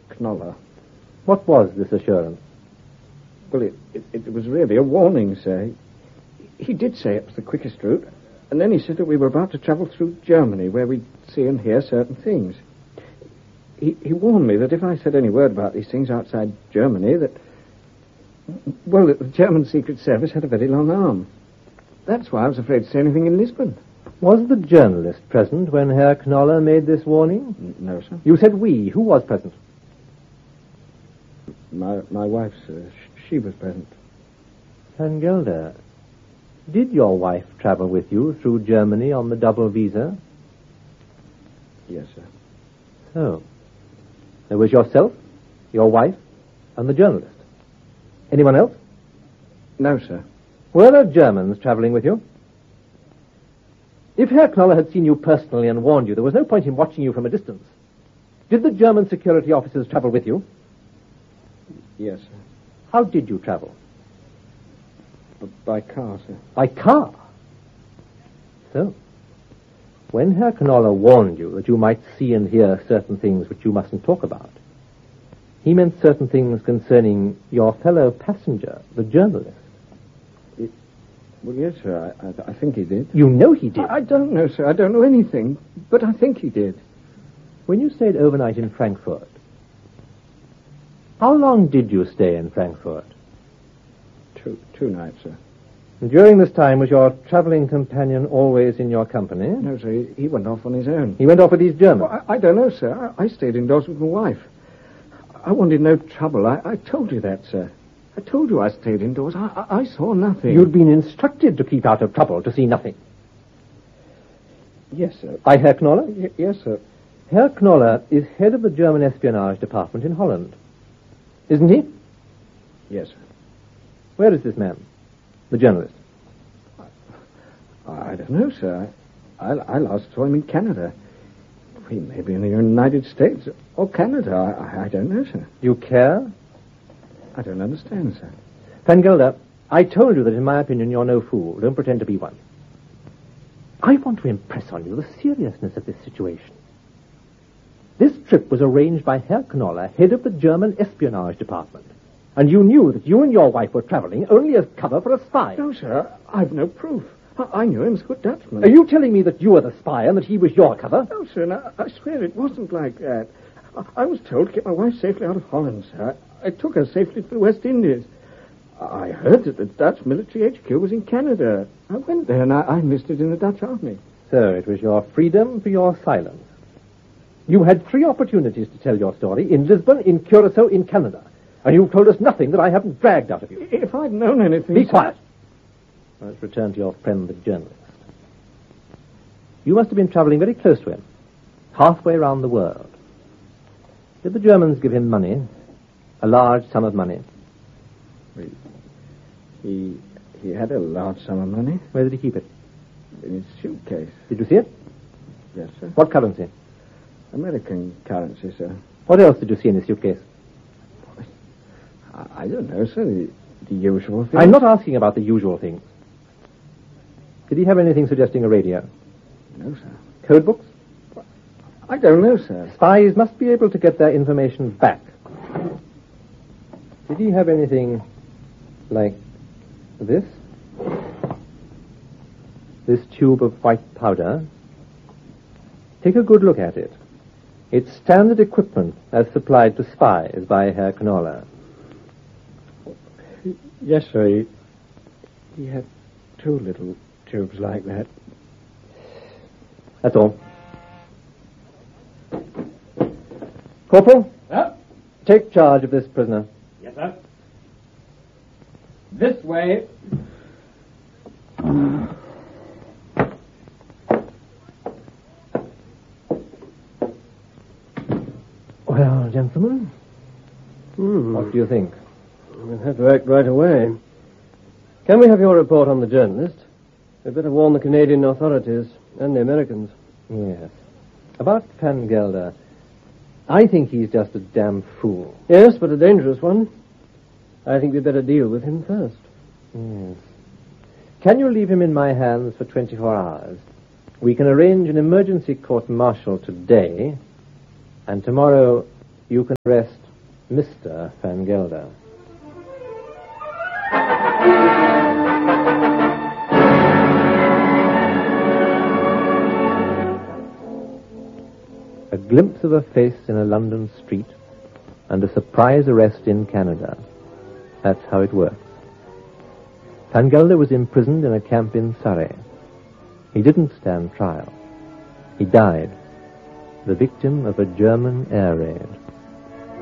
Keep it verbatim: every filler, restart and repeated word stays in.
Knoller. What was this assurance? Well, it, it, it was really a warning, sir. He, he did say it was the quickest route, and then he said that we were about to travel through Germany, where we'd see and hear certain things. He, he warned me that if I said any word about these things outside Germany, that, well, that the German Secret Service had a very long arm. That's why I was afraid to say anything in Lisbon. Was the journalist present when Herr Knoller made this warning? N- no, sir. You said we. Who was present? My my wife, sir. She was present. Van Gelder, did your wife travel with you through Germany on the double visa? Yes, sir. So, there was yourself, your wife, and the journalist. Anyone else? No, sir. Were there Germans traveling with you? If Herr Knoller had seen you personally and warned you, there was no point in watching you from a distance. Did the German security officers travel with you? Yes, sir. How did you travel? B- by car, sir. By car? So, when Herr Knoller warned you that you might see and hear certain things which you mustn't talk about, he meant certain things concerning your fellow passenger, the journalist. It, well, yes, sir. I, I, I think he did. You know he did. I, I don't know, sir. I don't know anything, but I think he did. When you stayed overnight in Frankfurt, how long did you stay in Frankfurt? Two, two nights, sir. And during this time, was your traveling companion always in your company? No, sir. He, he went off on his own. He went off with these Germans? Well, I, I don't know, sir. I, I stayed indoors with my wife. I wanted no trouble. I, I told you that, sir. I told you I stayed indoors. I, I, I saw nothing. You'd been instructed to keep out of trouble, to see nothing. Yes, sir. By Herr Knoller? Y- yes, sir. Herr Knoller is head of the German espionage department in Holland. Isn't he? Yes, sir. Where is this man? The journalist? I, I don't know, sir. I, I last saw him in Canada. He may be in the United States or Canada. I, I, I don't know, sir. You care? I don't understand, sir. Van Gelder, I told you that in my opinion you're no fool. Don't pretend to be one. I want to impress on you the seriousness of this situation. This trip was arranged by Herr Knoller, head of the German espionage department. And you knew that you and your wife were traveling only as cover for a spy. No, sir. I've no proof. I, I knew him as a good Dutchman. Are you telling me that you were the spy and that he was your cover? No, sir. No, I swear it wasn't like that. I, I was told to get my wife safely out of Holland, sir. I, I took her safely to the West Indies. I heard that the Dutch military H Q was in Canada. I went there and I, I enlisted in the Dutch army. So it was your freedom for your silence. You had three opportunities to tell your story, in Lisbon, in Curacao, in Canada. And you've told us nothing that I haven't dragged out of you. If I'd known anything... Be quiet. Let's return to your friend, the journalist. You must have been traveling very close to him, halfway around the world. Did the Germans give him money? A large sum of money? He, he, he had a large sum of money. Where did he keep it? In his suitcase. Did you see it? Yes, sir. What currency? American currency, sir. What else did you see in his suitcase? I, I don't know, sir. The, the usual thing. I'm not asking about the usual things. Did he have anything suggesting a radio? No, sir. Code books? I don't know, sir. Spies must be able to get their information back. Did he have anything like this? This tube of white powder? Take a good look at it. It's standard equipment as supplied to spies by Herr Knoller. Yes, sir. He, he had two little tubes like that. That's all. Corporal? Sir? Take charge of this prisoner. Yes, sir. This way. Well, gentlemen, Hmm. what do you think? We'll have to act right away. Can we have your report on the journalist? We'd better warn the Canadian authorities and the Americans. Yes. About Van Gelder, I think he's just a damn fool. Yes, but a dangerous one. I think we'd better deal with him first. Yes. Can you leave him in my hands for twenty-four hours? We can arrange an emergency court-martial today, and tomorrow you can arrest Mister Van Gelder. A glimpse of a face in a London street and a surprise arrest in Canada. That's how it works. Van Gelder was imprisoned in a camp in Surrey. He didn't stand trial. He died, the victim of a German air raid.